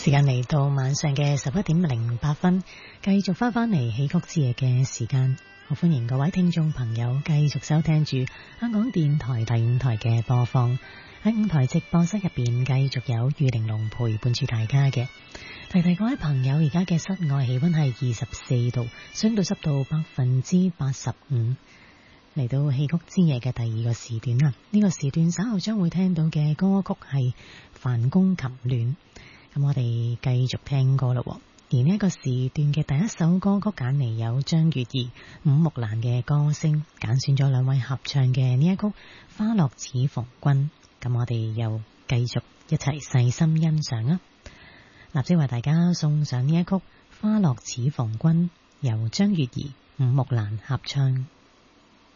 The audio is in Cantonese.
時間嚟到晚上嘅11:08，繼續翻嚟戲曲之夜嘅時間，好歡迎各位聽眾朋友繼續收聽住香港電台第5台嘅播放。喺5台直播室入邊繼續有玉玲瓏陪伴住大家嘅。提提各位朋友，而家嘅室外氣溫係24度，相對濕度85%。嚟到戲曲之夜嘅第2個時段啦，呢個時段稍後將會聽到嘅歌曲係《范公琴戀》。咁我哋繼續聽歌啦。而呢一個時段嘅第一首歌曲揀嚟有張月兒、伍木蘭嘅歌聲，揀選咗2位合唱嘅呢一曲《花落似逢君》。咁我哋又繼續一齊細心欣賞啊！立即為大家送上呢一曲《花落似逢君》，由張月兒、伍木蘭合唱。